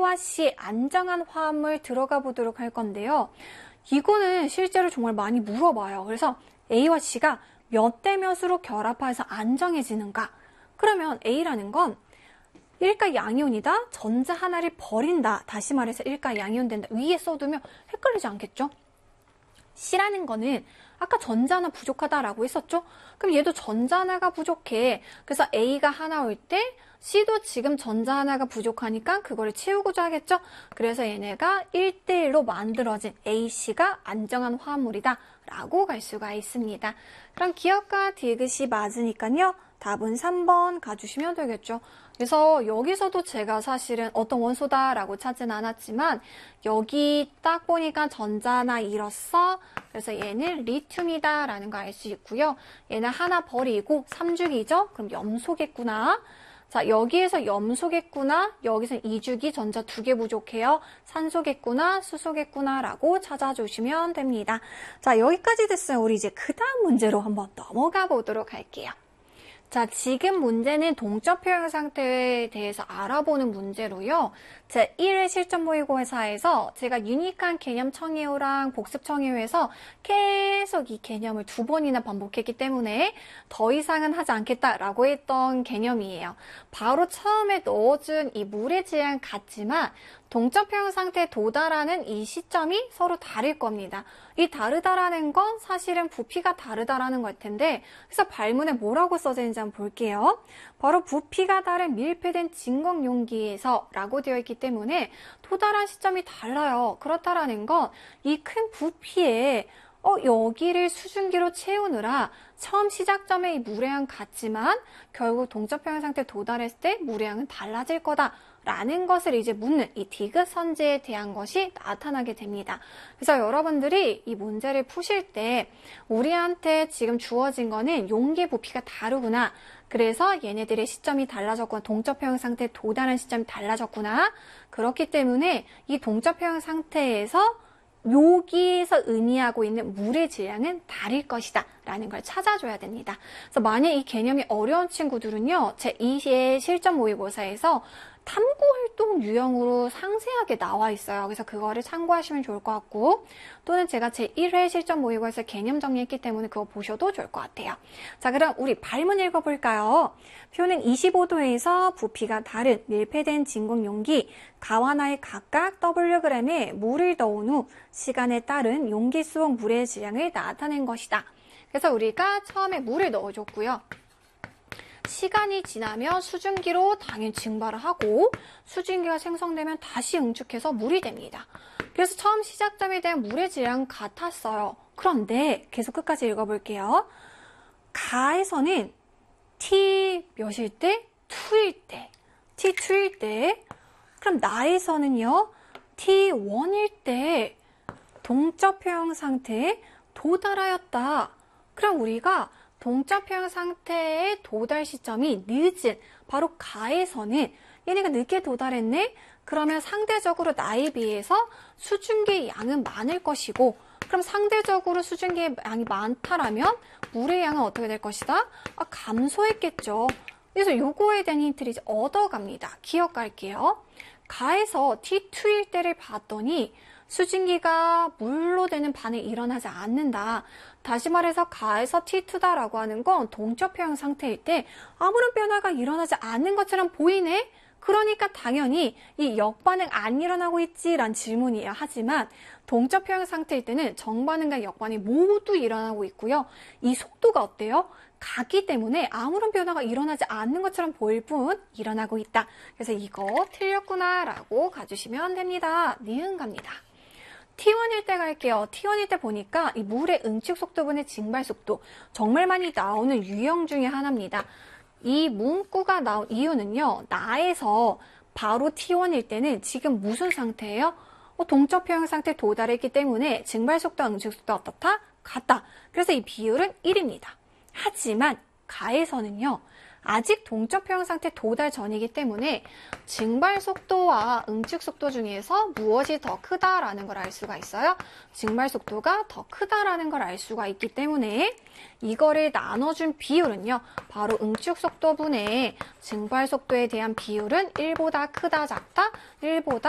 A와 C 안정한 화합물 들어가 보도록 할 건데요. 이거는 실제로 정말 많이 물어봐요. 그래서 A와 C가 몇 대 몇으로 결합해서 안정해지는가? 그러면 A라는 건 일가 양이온이다. 전자 하나를 버린다. 다시 말해서 일가 양이온 된다. 위에 써두면 헷갈리지 않겠죠? C라는 거는 아까 전자 하나 부족하다라고 했었죠? 그럼 얘도 전자 하나가 부족해. 그래서 A가 하나 올 때 C도 지금 전자 하나가 부족하니까 그거를 채우고자 하겠죠? 그래서 얘네가 1대1로 만들어진 AC가 안정한 화합물이다 라고 갈 수가 있습니다. 그럼 기억과 디귿이 맞으니까요. 답은 3번 가주시면 되겠죠. 그래서 여기서도 제가 사실은 어떤 원소다라고 찾진 않았지만 여기 딱 보니까 전자 하나 잃었어. 그래서 얘는 리튬이다 라는 거 알 수 있고요. 얘는 하나 버리고 3주기죠? 그럼 염소겠구나. 자, 여기에서 염소겠구나. 여기서 2주기 전자 2개 부족해요. 산소겠구나. 수소겠구나 라고 찾아주시면 됩니다. 자, 여기까지 됐어요. 우리 이제 그 다음 문제로 한번 넘어가 보도록 할게요. 자, 지금 문제는 동적 표현 상태에 대해서 알아보는 문제로요. 제 1회 실전 모의고사에서 제가 유니크한 개념 청해오랑 복습 청해오에서 계속 이 개념을 2번이나 반복했기 때문에 더 이상은 하지 않겠다라고 했던 개념이에요. 바로 처음에 넣어준 이 물의 질량 같지만 동적 표현 상태에 도달하는 이 시점이 서로 다를 겁니다. 이 다르다라는 건 사실은 부피가 다르다라는 걸 텐데, 그래서 발문에 뭐라고 써져 있는지 한번 볼게요. 바로 부피가 다른 밀폐된 진공 용기에서 라고 되어 있기 때문에 도달한 시점이 달라요. 그렇다라는 건 이 큰 부피에 여기를 수증기로 채우느라 처음 시작점의 이 물의 양 같지만 결국 동적 표현 상태에 도달했을 때 물의 양은 달라질 거다. 라는 것을 이제 묻는 이 디귿 선지에 대한 것이 나타나게 됩니다. 그래서 여러분들이 이 문제를 푸실 때 우리한테 지금 주어진 거는 용기 부피가 다르구나. 그래서 얘네들의 시점이 달라졌구나. 동적 표현 상태에 도달한 시점이 달라졌구나. 그렇기 때문에 이 동적 표현 상태에서 여기에서 의미하고 있는 물의 질량은 다를 것이다 라는 걸 찾아줘야 됩니다. 그래서 만약 이 개념이 어려운 친구들은요, 제 2의 실전 모의고사에서 탐구활동 유형으로 상세하게 나와 있어요. 그래서 그거를 참고하시면 좋을 것 같고, 또는 제가 제 1회 실전 모의고사에서 개념 정리했기 때문에 그거 보셔도 좋을 것 같아요. 자, 그럼 우리 발문 읽어볼까요? 표는 25도에서 부피가 다른 밀폐된 진공 용기 가와나에 각각 Wg의 물을 넣은 후 시간에 따른 용기 속 물의 질량을 나타낸 것이다. 그래서 우리가 처음에 물을 넣어줬고요. 시간이 지나면 수증기로 당연히 증발을 하고 수증기가 생성되면 다시 응축해서 물이 됩니다. 그래서 처음 시작점에 대한 물의 질량은 같았어요. 그런데 계속 끝까지 읽어볼게요. 가에서는 T 몇일 때? 2일 때. T2일 때. 그럼 나에서는요. T1일 때 동적 표현 상태에 도달하였다. 그럼 우리가 동적 표현 상태의 도달 시점이 늦은 바로 가에서는 얘네가 늦게 도달했네? 그러면 상대적으로 나에 비해서 수증기의 양은 많을 것이고, 그럼 상대적으로 수증기의 양이 많다라면 물의 양은 어떻게 될 것이다? 감소했겠죠. 그래서 요거에 대한 힌트를 이제 얻어갑니다. 기억할게요. 가에서 T2일 때를 봤더니 수증기가 물로 되는 반응이 일어나지 않는다. 다시 말해서 가에서 T2다라고 하는 건 동적 표현 상태일 때 아무런 변화가 일어나지 않는 것처럼 보이네? 그러니까 당연히 이 역반응 안 일어나고 있지란 질문이에요. 하지만 동적 표현 상태일 때는 정반응과 역반응이 모두 일어나고 있고요. 이 속도가 어때요? 가기 때문에 아무런 변화가 일어나지 않는 것처럼 보일 뿐 일어나고 있다. 그래서 이거 틀렸구나 라고 가주시면 됩니다. 니은 갑니다. T1일 때 갈게요. T1일 때 보니까 이 물의 응축 속도분의 증발 속도 정말 많이 나오는 유형 중에 하나입니다. 이 문구가 나온 이유는요. 나에서 바로 T1일 때는 지금 무슨 상태예요? 동적 표현 상태에 도달했기 때문에 증발 속도와 응축 속도가 어떻다? 같다. 그래서 이 비율은 1입니다. 하지만 가에서는요. 아직 동적 표현 상태 도달 전이기 때문에 증발 속도와 응축 속도 중에서 무엇이 더 크다라는 걸 알 수가 있어요. 증발 속도가 더 크다라는 걸 알 수가 있기 때문에 이거를 나눠준 비율은요. 바로 응축 속도분의 증발 속도에 대한 비율은 1보다 크다 작다? 1보다